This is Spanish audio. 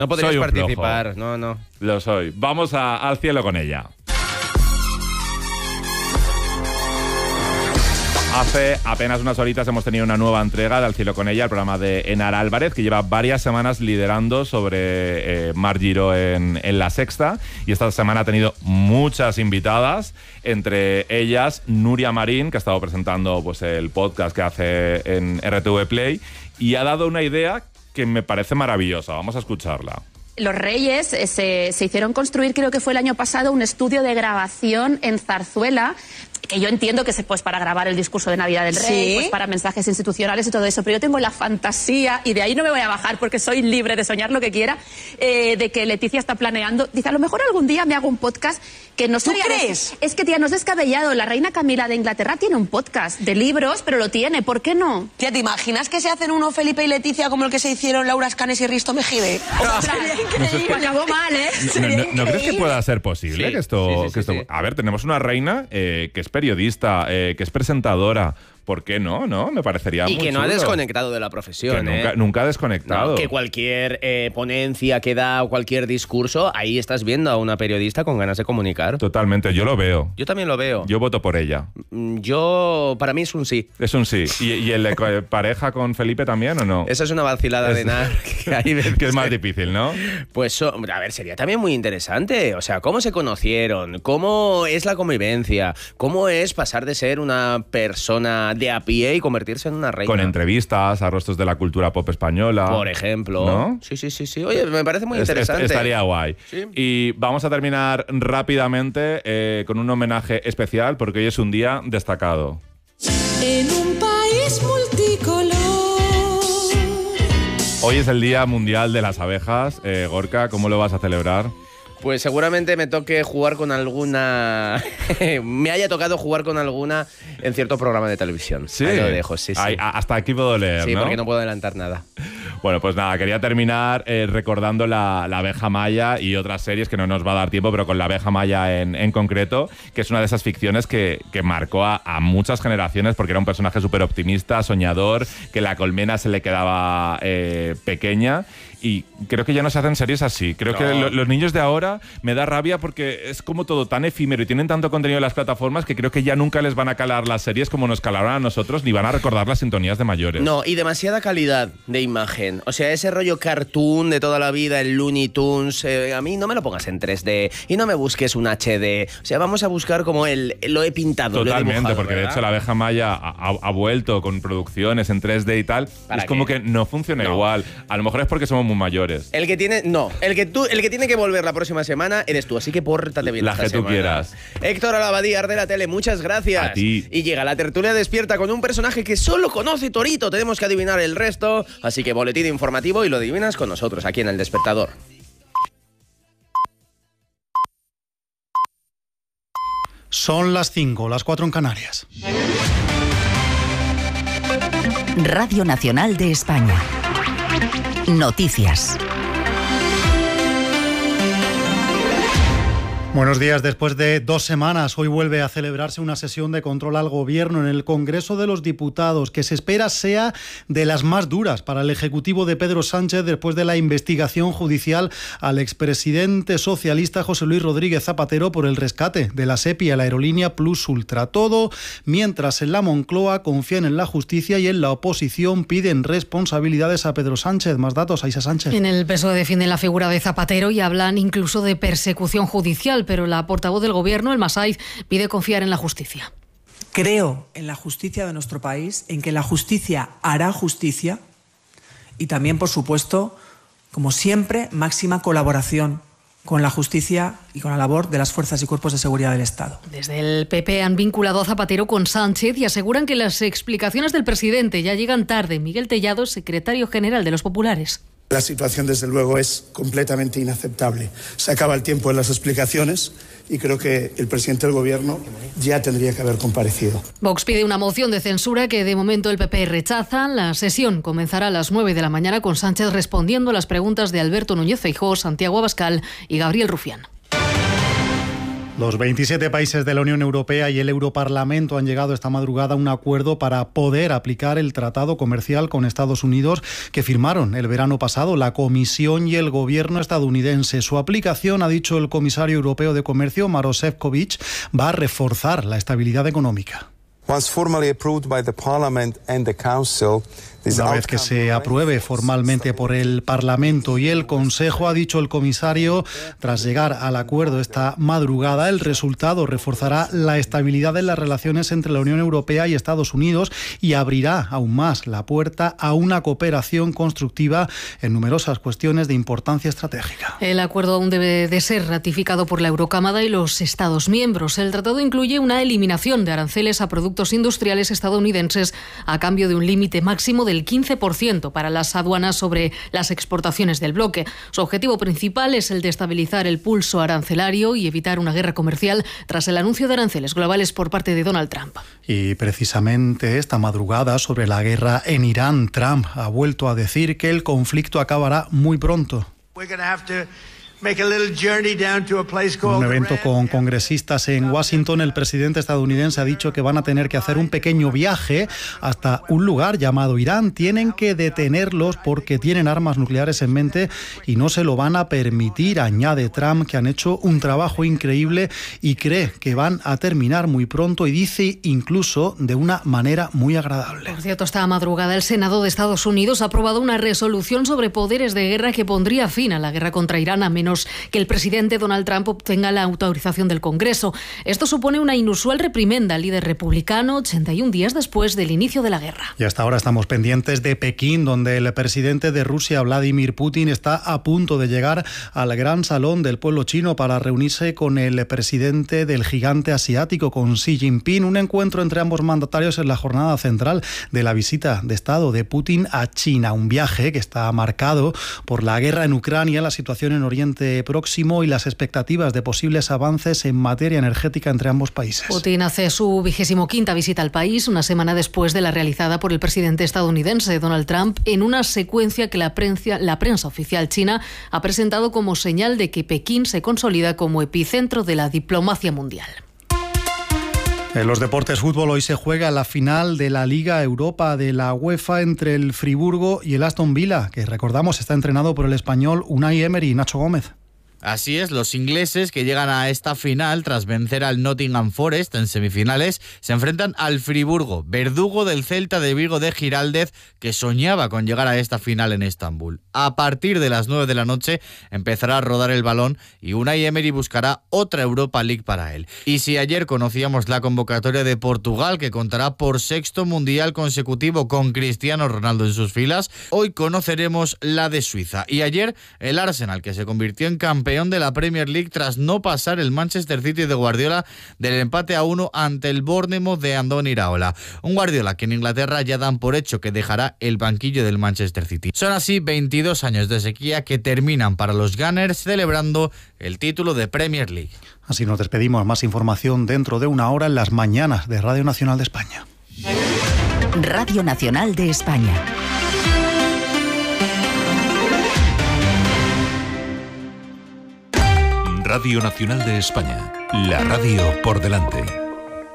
No podrías soy un participar, flojo. no. Lo soy. Vamos al cielo con ella. Hace apenas unas horitas hemos tenido una nueva entrega de Al cielo con ella, el programa de Enar Álvarez, que lleva varias semanas liderando sobre Mar Giró en La Sexta, y esta semana ha tenido muchas invitadas, entre ellas Nuria Marín, que ha estado presentando pues, el podcast que hace en RTV Play, y ha dado una idea que me parece maravillosa. Vamos a escucharla. Los Reyes se hicieron construir, creo que fue el año pasado, un estudio de grabación en Zarzuela, que yo entiendo que pues para grabar el discurso de Navidad del Rey, ¿sí? Pues para mensajes institucionales y todo eso, pero yo tengo la fantasía, y de ahí no me voy a bajar porque soy libre de soñar lo que quiera, de que Leticia está planeando, dice, a lo mejor algún día me hago un podcast que no sería... ¿Tú crees? Es que, tía, no es descabellado, la reina Camila de Inglaterra tiene un podcast de libros, pero lo tiene, ¿por qué no? Tía, ¿te imaginas que se hacen uno Felipe y Leticia como el que se hicieron Laura Escanes y Risto Mejide? Pues acabó mal, ¿eh? ¿No crees que pueda ser posible Sí, que esto... sí. A ver, tenemos una reina que es periodista, que es presentadora. ¿Por qué no? Me parecería muy Y que no ha chulo. desconectado de la profesión, Que nunca ha desconectado. No, que cualquier ponencia que da o cualquier discurso, ahí estás viendo a una periodista con ganas de comunicar. Totalmente, yo lo veo. Yo también lo veo. Yo voto por ella. Para mí es un sí. Es un sí. ¿Y el de pareja con Felipe también o no? Esa es una vacilada de nada. Que es más difícil, ¿no? Pues, a ver, sería también muy interesante. O sea, ¿cómo se conocieron? ¿Cómo es la convivencia? ¿Cómo es pasar de ser una persona de a pie y convertirse en una reina? Con entrevistas a rostros de la cultura pop española. Por ejemplo. ¿No? Sí. Oye, me parece muy interesante. Estaría guay. Sí. Y vamos a terminar rápidamente con un homenaje especial, porque hoy es un día destacado. En un país multicolor. Hoy es el Día Mundial de las Abejas. Gorka, ¿cómo lo vas a celebrar? Pues seguramente me toque jugar con alguna... me haya tocado jugar con alguna en cierto programa de televisión. Sí. Ahí lo dejo, sí. Hasta aquí puedo leer, Sí, ¿no? porque no puedo adelantar nada. Bueno, pues nada, quería terminar recordando la abeja maya y otras series que no nos va a dar tiempo, pero con la abeja maya en concreto, que es una de esas ficciones que marcó a muchas generaciones, porque era un personaje súper optimista, soñador, que la colmena se le quedaba pequeña. Y creo que ya no se hacen series así. Creo que los niños de ahora me da rabia porque es como todo tan efímero y tienen tanto contenido en las plataformas que creo que ya nunca les van a calar las series como nos calaron a nosotros, ni van a recordar las sintonías de mayores. No, y demasiada calidad de imagen. O sea, ese rollo cartoon de toda la vida, el Looney Tunes, a mí no me lo pongas en 3D y no me busques un HD. O sea, vamos a buscar como lo he pintado, Totalmente, lo he dibujado, porque ¿verdad? de hecho la abeja maya ha vuelto con producciones en 3D y tal. Es como que no funciona igual. A lo mejor es porque somos muy mayores. El que tiene que volver la próxima semana eres tú, así que pórtate bien La esta que tú semana. quieras. Héctor Alabadíar de la tele, muchas gracias. A ti. Y llega la tertulia despierta con un personaje que solo conoce Torito. Tenemos que adivinar el resto, así que boletín informativo y lo adivinas con nosotros aquí en El Despertador. Son las 5, las 4 en Canarias. Radio Nacional de España. Noticias. Buenos días. Después de 2 semanas, hoy vuelve a celebrarse una sesión de control al Gobierno en el Congreso de los Diputados, que se espera sea de las más duras para el Ejecutivo de Pedro Sánchez después de la investigación judicial al expresidente socialista José Luis Rodríguez Zapatero por el rescate de la SEPI a la aerolínea Plus Ultra. Todo mientras en la Moncloa confían en la justicia y en la oposición piden responsabilidades a Pedro Sánchez. Más datos, Aisa Sánchez. En el PSOE defienden la figura de Zapatero y hablan incluso de persecución judicial, pero la portavoz del Gobierno, Elma Saiz, pide confiar en la justicia. Creo en la justicia de nuestro país, en que la justicia hará justicia y también, por supuesto, como siempre, máxima colaboración con la justicia y con la labor de las fuerzas y cuerpos de seguridad del Estado. Desde el PP han vinculado a Zapatero con Sánchez y aseguran que las explicaciones del presidente ya llegan tarde. Miguel Tellado, secretario general de los Populares. La situación, desde luego, es completamente inaceptable. Se acaba el tiempo en las explicaciones y creo que el presidente del Gobierno ya tendría que haber comparecido. Vox pide una moción de censura que de momento el PP rechaza. La sesión comenzará a las 9 de la mañana con Sánchez respondiendo a las preguntas de Alberto Núñez Feijóo, Santiago Abascal y Gabriel Rufián. Los 27 países de la Unión Europea y el Europarlamento han llegado esta madrugada a un acuerdo para poder aplicar el tratado comercial con Estados Unidos que firmaron el verano pasado la Comisión y el gobierno estadounidense. Su aplicación, ha dicho el comisario europeo de Comercio, Maroš Šefčovič, va a reforzar la estabilidad económica. Una vez que se apruebe formalmente por el Parlamento y el Consejo, ha dicho el comisario, tras llegar al acuerdo esta madrugada, el resultado reforzará la estabilidad de las relaciones entre la Unión Europea y Estados Unidos y abrirá aún más la puerta a una cooperación constructiva en numerosas cuestiones de importancia estratégica. El acuerdo aún debe de ser ratificado por la Eurocámara y los Estados miembros. El tratado incluye una eliminación de aranceles a productos industriales estadounidenses a cambio de un límite máximo del 15% para las aduanas sobre las exportaciones del bloque. Su objetivo principal es el de estabilizar el pulso arancelario y evitar una guerra comercial tras el anuncio de aranceles globales por parte de Donald Trump. Y precisamente esta madrugada, sobre la guerra en Irán, Trump ha vuelto a decir que el conflicto acabará muy pronto. En un evento con congresistas en Washington, el presidente estadounidense ha dicho que van a tener que hacer un pequeño viaje hasta un lugar llamado Irán. Tienen que detenerlos porque tienen armas nucleares en mente y no se lo van a permitir. Añade Trump que han hecho un trabajo increíble y cree que van a terminar muy pronto, y dice incluso de una manera muy agradable. Por cierto, esta madrugada el Senado de Estados Unidos ha aprobado una resolución sobre poderes de guerra que pondría fin a la guerra contra Irán a menos que el presidente Donald Trump obtenga la autorización del Congreso. Esto supone una inusual reprimenda al líder republicano 81 días después del inicio de la guerra. Y hasta ahora estamos pendientes de Pekín, donde el presidente de Rusia, Vladimir Putin, está a punto de llegar al Gran Salón del Pueblo Chino para reunirse con el presidente del gigante asiático, con Xi Jinping. Un encuentro entre ambos mandatarios en la jornada central de la visita de Estado de Putin a China. Un viaje que está marcado por la guerra en Ucrania, la situación en Oriente Próximo y las expectativas de posibles avances en materia energética entre ambos países. Putin hace su 25ª visita al país, una semana después de la realizada por el presidente estadounidense Donald Trump, en una secuencia que la prensa oficial china ha presentado como señal de que Pekín se consolida como epicentro de la diplomacia mundial. En los deportes, fútbol, hoy se juega la final de la Liga Europa de la UEFA entre el Friburgo y el Aston Villa, que recordamos está entrenado por el español Unai Emery. Nacho Gómez. Así es, los ingleses que llegan a esta final tras vencer al Nottingham Forest en semifinales se enfrentan al Friburgo, verdugo del Celta de Vigo de Giraldez, que soñaba con llegar a esta final en Estambul. A partir de las 9 de la noche empezará a rodar el balón y Unai Emery buscará otra Europa League para él. Y si ayer conocíamos la convocatoria de Portugal, que contará por 6º mundial consecutivo con Cristiano Ronaldo en sus filas, hoy conoceremos la de Suiza. Y ayer el Arsenal, que se convirtió en campeón de la Premier League tras no pasar el Manchester City de Guardiola del empate a 1 ante el Bournemouth de Andoni Iraola. Un Guardiola que en Inglaterra ya dan por hecho que dejará el banquillo del Manchester City. Son así 22 años de sequía que terminan para los Gunners celebrando el título de Premier League. Así nos despedimos. Más información dentro de una hora en las mañanas de Radio Nacional de España. Radio Nacional de España. Radio Nacional de España, la radio por delante.